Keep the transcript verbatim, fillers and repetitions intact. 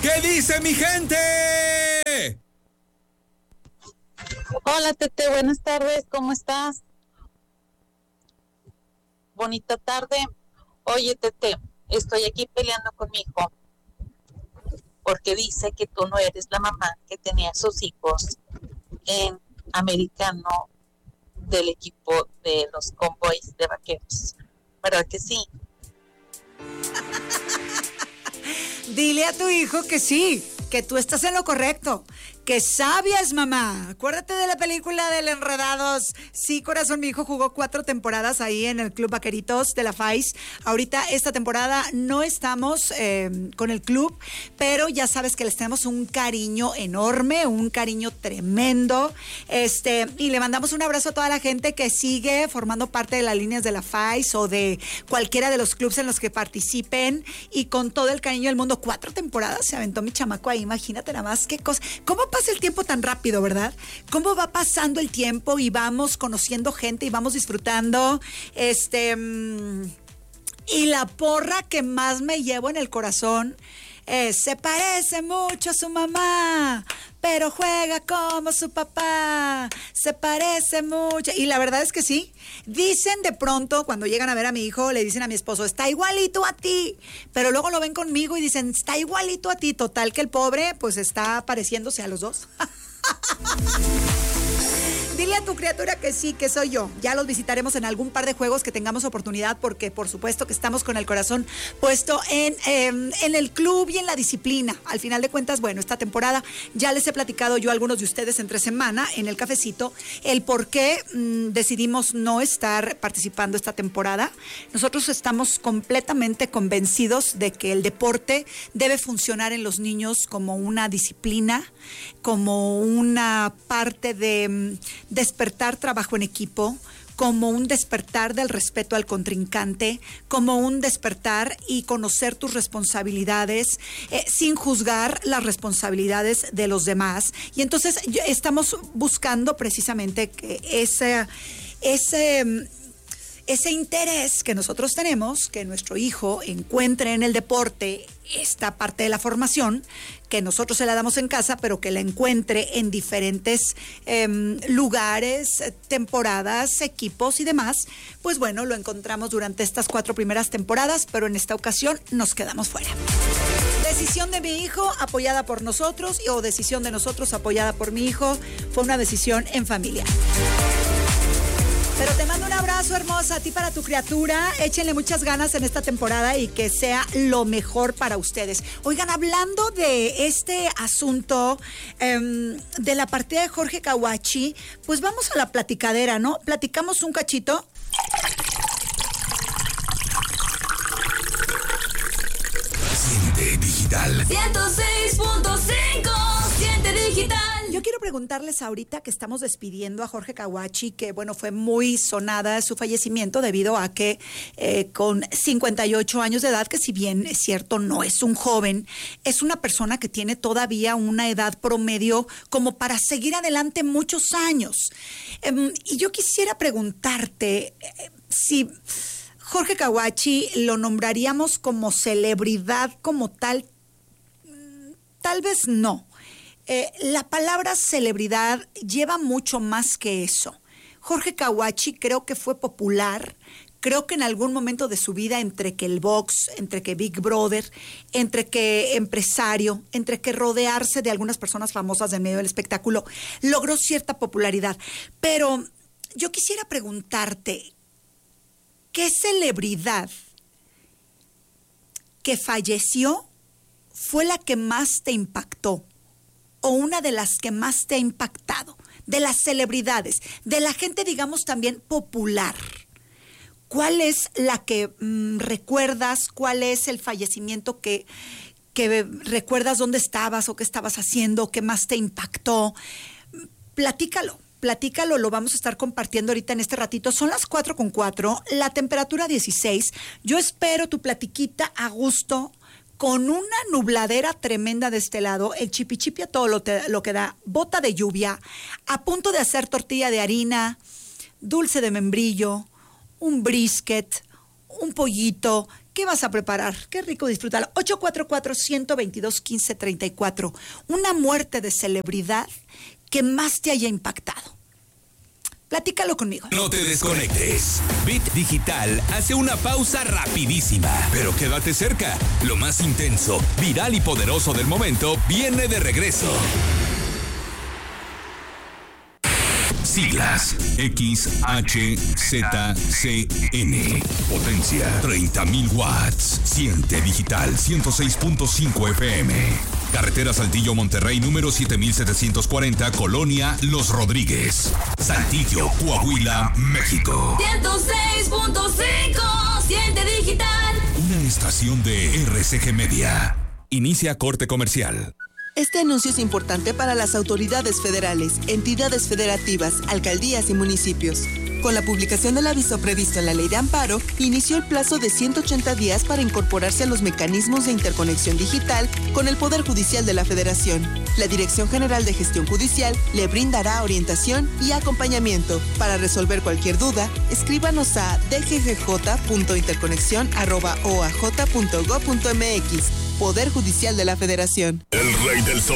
¿Qué dice mi gente? Hola, Tete, buenas tardes, ¿cómo estás? Bonita tarde. Oye, Tete, estoy aquí peleando con mi hijo porque dice que tú no eres la mamá que tenía sus hijos en americano del equipo de los Cowboys de Vaqueros. ¿Verdad que sí? Dile a tu hijo que sí, que tú estás en lo correcto, que sabia es mamá. Acuérdate de la película del Enredados. Sí, corazón, mi hijo jugó cuatro temporadas ahí en el Club Vaqueritos de la F A I S. Ahorita, esta temporada, no estamos eh, con el club, pero ya sabes que les tenemos un cariño enorme, un cariño tremendo. Este, y le mandamos un abrazo a toda la gente que sigue formando parte de las líneas de la F A I S o de cualquiera de los clubes en los que participen. Y con todo el cariño del mundo, cuatro temporadas se aventó mi chamaco ahí. Imagínate nada más qué cosa. ¿Cómo pasa el tiempo tan rápido, verdad? ¿Cómo va pasando el tiempo y vamos conociendo gente y vamos disfrutando? Este, mmm, y la porra que más me llevo en el corazón es: se parece mucho a su mamá, pero juega como su papá. Se parece mucho. Y la verdad es que sí. Dicen de pronto, cuando llegan a ver a mi hijo, le dicen a mi esposo, está igualito a ti. Pero luego lo ven conmigo y dicen, está igualito a ti. Total que el pobre, pues, está pareciéndose a los dos. Dile a tu criatura que sí, que soy yo. Ya los visitaremos en algún par de juegos que tengamos oportunidad, porque por supuesto que estamos con el corazón puesto en, eh, en el club y en la disciplina. Al final de cuentas, bueno, esta temporada ya les he platicado yo a algunos de ustedes entre semana en el cafecito el por qué mmm, decidimos no estar participando esta temporada. Nosotros estamos completamente convencidos de que el deporte debe funcionar en los niños como una disciplina, como una parte de despertar trabajo en equipo, como un despertar del respeto al contrincante, como un despertar y conocer tus responsabilidades eh, sin juzgar las responsabilidades de los demás. Y entonces estamos buscando precisamente que ese, ese, ese interés que nosotros tenemos, que nuestro hijo encuentre en el deporte esta parte de la formación, que nosotros se la damos en casa, pero que la encuentre en diferentes eh, lugares, temporadas, equipos y demás. Pues bueno, lo encontramos durante estas cuatro primeras temporadas, pero en esta ocasión nos quedamos fuera. Decisión de mi hijo, apoyada por nosotros, o decisión de nosotros, apoyada por mi hijo. Fue una decisión en familia. Pero te mando un abrazo, hermosa, a ti, para tu criatura. Échenle muchas ganas en esta temporada y que sea lo mejor para ustedes. Oigan, hablando de este asunto eh, de la partida de Jorge Kawachi, pues vamos a la platicadera, ¿no? Platicamos un cachito. Siente Digital ciento seis punto cinco, Siente Digital. Yo quiero preguntarles ahorita que estamos despidiendo a Jorge Kawachi, que bueno, fue muy sonada su fallecimiento debido a que eh, con cincuenta y ocho años de edad, que si bien es cierto no es un joven, es una persona que tiene todavía una edad promedio como para seguir adelante muchos años. Eh, y yo quisiera preguntarte eh, si Jorge Kawachi lo nombraríamos como celebridad como tal. Tal vez no. Eh, la palabra celebridad lleva mucho más que eso. Jorge Kawachi creo que fue popular, creo que en algún momento de su vida, entre que el box, entre que Big Brother, entre que empresario, entre que rodearse de algunas personas famosas del medio del espectáculo, logró cierta popularidad. Pero yo quisiera preguntarte, ¿qué celebridad que falleció fue la que más te impactó? O una de las que más te ha impactado, de las celebridades, de la gente, digamos, también popular. ¿Cuál es la que mmm, recuerdas? ¿Cuál es el fallecimiento que, que recuerdas dónde estabas o qué estabas haciendo, qué más te impactó? Platícalo. Platícalo, lo vamos a estar compartiendo ahorita en este ratito. Son las cuatro con cuatro, la temperatura dieciséis. Yo espero tu platiquita a gusto, con una nubladera tremenda de este lado, el chipichipi a todo lo, te, lo que da, bota de lluvia, a punto de hacer tortilla de harina, dulce de membrillo, un brisket, un pollito, ¿Qué vas a preparar? Qué rico disfrutarlo. ocho cuatro cuatro, uno dos dos, uno cinco tres cuatro. Una muerte de celebridad que más te haya impactado. Platícalo conmigo. No te desconectes. Bit Digital hace una pausa rapidísima, pero quédate cerca. Lo más intenso, viral y poderoso del momento viene de regreso. Siglas X H Z C N. Potencia treinta mil watts. Siente Digital ciento seis punto cinco F M. Carretera Saltillo Monterrey número siete mil setecientos cuarenta, Colonia Los Rodríguez, Saltillo, Coahuila, México. ciento seis punto cinco, Siente Digital. Una estación de R C G Media. Inicia corte comercial. Este anuncio es importante para las autoridades federales, entidades federativas, alcaldías y municipios. Con la publicación del aviso previsto en la Ley de Amparo, inició el plazo de ciento ochenta días para incorporarse a los mecanismos de interconexión digital con el Poder Judicial de la Federación. La Dirección General de Gestión Judicial le brindará orientación y acompañamiento. Para resolver cualquier duda, escríbanos a d g g j punto interconexión arroba o a j punto gob punto m x. Poder Judicial de la Federación. El rey del sol